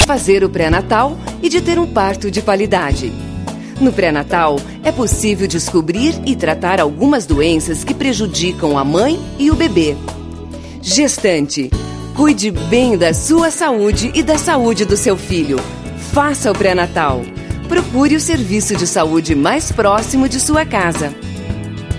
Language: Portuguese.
fazer o pré-natal e de ter um parto de qualidade. No pré-natal, é possível descobrir e tratar algumas doenças que prejudicam a mãe e o bebê. Gestante, cuide bem da sua saúde e da saúde do seu filho. Faça o pré-natal. Procure o serviço de saúde mais próximo de sua casa.